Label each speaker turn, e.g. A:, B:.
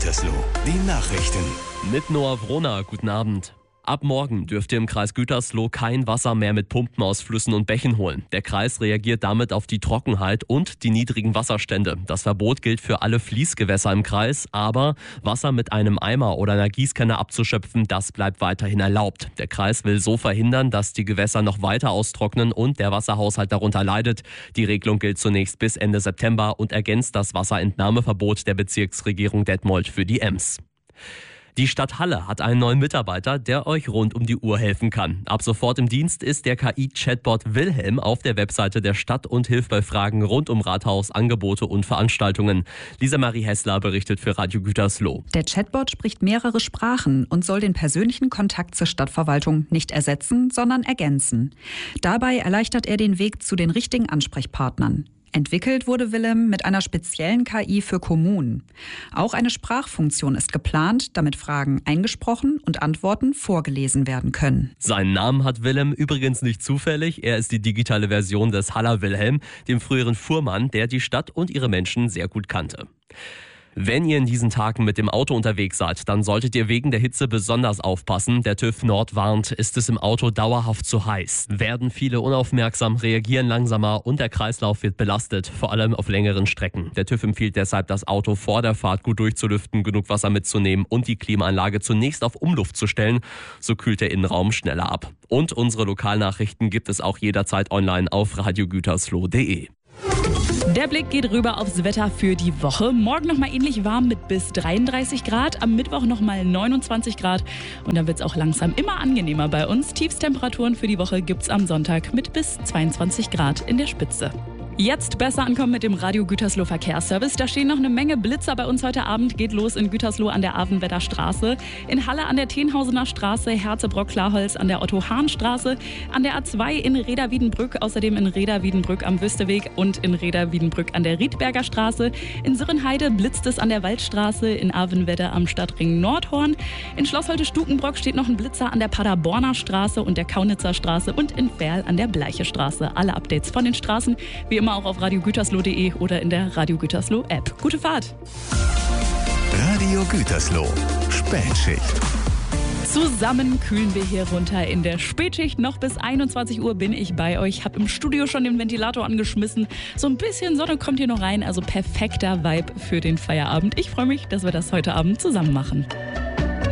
A: Gütersloh, die Nachrichten.
B: Mit Noah Wrona, guten Abend. Ab morgen dürft ihr im Kreis Gütersloh kein Wasser mehr mit Pumpen aus Flüssen und Bächen holen. Der Kreis reagiert damit auf die Trockenheit und die niedrigen Wasserstände. Das Verbot gilt für alle Fließgewässer im Kreis, aber Wasser mit einem Eimer oder einer Gießkanne abzuschöpfen, das bleibt weiterhin erlaubt. Der Kreis will so verhindern, dass die Gewässer noch weiter austrocknen und der Wasserhaushalt darunter leidet. Die Regelung gilt zunächst bis Ende September und ergänzt das Wasserentnahmeverbot der Bezirksregierung Detmold für die Ems. Die Stadt Halle hat einen neuen Mitarbeiter, der euch rund um die Uhr helfen kann. Ab sofort im Dienst ist der KI-Chatbot Wilhelm auf der Webseite der Stadt und hilft bei Fragen rund um Rathaus, Angebote und Veranstaltungen. Lisa Marie Hessler berichtet für Radio Gütersloh.
C: Der Chatbot spricht mehrere Sprachen und soll den persönlichen Kontakt zur Stadtverwaltung nicht ersetzen, sondern ergänzen. Dabei erleichtert er den Weg zu den richtigen Ansprechpartnern. Entwickelt wurde Willem mit einer speziellen KI für Kommunen. Auch eine Sprachfunktion ist geplant, damit Fragen eingesprochen und Antworten vorgelesen werden können.
B: Seinen Namen hat Willem übrigens nicht zufällig. Er ist die digitale Version des Haller Wilhelm, dem früheren Fuhrmann, der die Stadt und ihre Menschen sehr gut kannte. Wenn ihr in diesen Tagen mit dem Auto unterwegs seid, dann solltet ihr wegen der Hitze besonders aufpassen. Der TÜV Nord warnt, ist es im Auto dauerhaft zu heiß. Werden viele unaufmerksam, reagieren langsamer und der Kreislauf wird belastet, vor allem auf längeren Strecken. Der TÜV empfiehlt deshalb, das Auto vor der Fahrt gut durchzulüften, genug Wasser mitzunehmen und die Klimaanlage zunächst auf Umluft zu stellen. So kühlt der Innenraum schneller ab. Und unsere Lokalnachrichten gibt es auch jederzeit online auf radiogütersloh.de.
D: Der Blick geht rüber aufs Wetter für die Woche. Morgen nochmal ähnlich warm mit bis 33 Grad, am Mittwoch nochmal 29 Grad und dann wird es auch langsam immer angenehmer bei uns. Tiefstemperaturen für die Woche gibt es am Sonntag mit bis 22 Grad in der Spitze. Jetzt besser ankommen mit dem Radio Gütersloh Verkehrsservice. Da stehen noch eine Menge Blitzer bei uns heute Abend. Geht los in Gütersloh an der Avenwetter Straße, in Halle an der Tenhausener Straße, Herzebrock-Klarholz an der Otto-Hahn-Straße, an der A2 in Reda-Wiedenbrück, außerdem in Reda-Wiedenbrück am Wüsteweg und in Reda-Wiedenbrück an der Riedberger Straße. In Sirrenheide blitzt es an der Waldstraße, in Avenwetter am Stadtring Nordhorn. In Schloss Holte-Stukenbrock steht noch ein Blitzer an der Paderborner Straße und der Kaunitzer Straße und in Verl an der Bleiche Straße. Alle Updates von den Straßen wie immer auch auf radiogütersloh.de oder in der Radio Gütersloh App. Gute Fahrt!
A: Radio Gütersloh, Spätschicht.
D: Zusammen kühlen wir hier runter in der Spätschicht. Noch bis 21 Uhr bin ich bei euch. Hab im Studio schon den Ventilator angeschmissen. So ein bisschen Sonne kommt hier noch rein. Also perfekter Vibe für den Feierabend. Ich freue mich, dass wir das heute Abend zusammen machen.